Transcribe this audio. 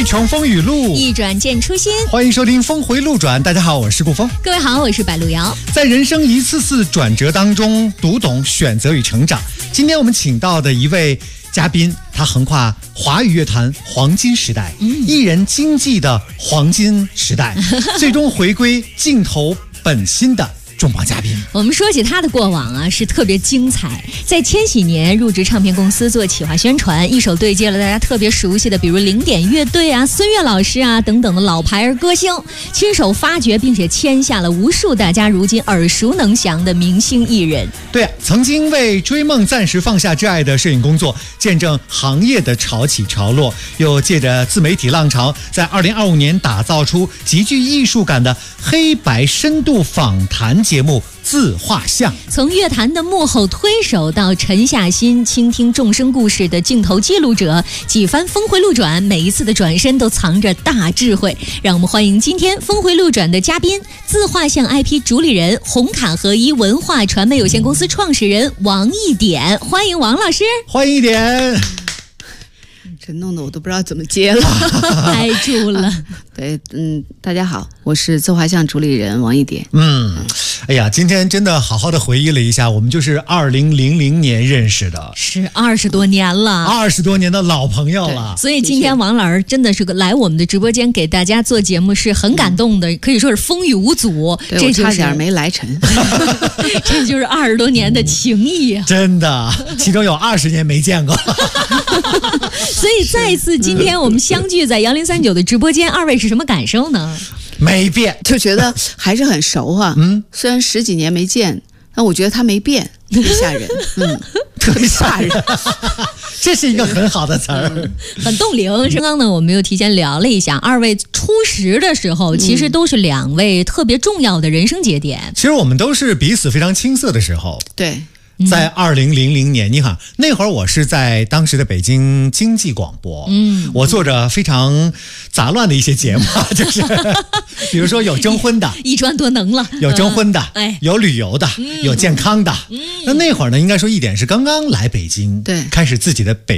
乘风雨路， 一转见初心。 欢迎收听峰回路转。大家好，我是顾峰。 各位好，我是白路遥。 在人生一次次转折当中，读懂选择与成长。今天我们请到的一位嘉宾，他横跨华语乐坛黄金时代，艺人经济的黄金时代，最终回归镜头本心的重磅嘉宾。 我们说起他的过往啊，是特别精彩。在千禧年入职唱片公司做企划宣传，一手对接了大家特别熟悉的，比如零点乐队啊、孙悦老师啊等等的老牌儿歌星，亲手发掘并且签下了无数大家如今耳熟能详的明星艺人。 对啊，曾经为追梦暂时放下挚爱的摄影工作，见证行业的潮起潮落，又借着自媒体浪潮，在2025年打造出极具艺术感的黑白深度访谈节目自画像。 从乐坛的幕后推手到沉下心倾听众生故事的镜头记录者，几番峰回路转，每一次的转身都藏着大智慧。让我们欢迎今天峰回路转的嘉宾，自画像 IP 主理人，红卡合一文化传媒有限公司创始人王一典。欢迎王老师。 欢迎一点。 这弄得我都不知道怎么接了， 呆住了。 对，大家好，我是自画像主理人王一典。 哎呀，今天真的好好的回忆了一下，我们就是2000年认识的， 是20多年了 ，20多年的老朋友了。 所以今天王老师真的是来我们的直播间给大家做节目是很感动的，可以说是风雨无阻。 对，我差点没来成。 这就是20多年的情谊啊！ 真的，其中有20年没见过。 所以再一次，今天我们相聚在1039的直播间，二位是什么感受呢？ 没变， 就觉得还是很熟啊。虽然10几年没见，但我觉得他没变，特别吓人。特别吓人。 这是一个很好的词儿， 很动灵。刚刚呢，我们又提前聊了一下，二位初识的时候，其实都是2位特别重要的人生节点。 其实我们都是彼此非常青涩的时候。 对。 在2000年，你看那会儿我是在当时的北京经济广播，我做着非常杂乱的一些节目，就是比如说有征婚的， 一专多能了， 有征婚的，有旅游的，有健康的。那会儿呢，应该说一点是刚刚来北京， 对， 开始自己的北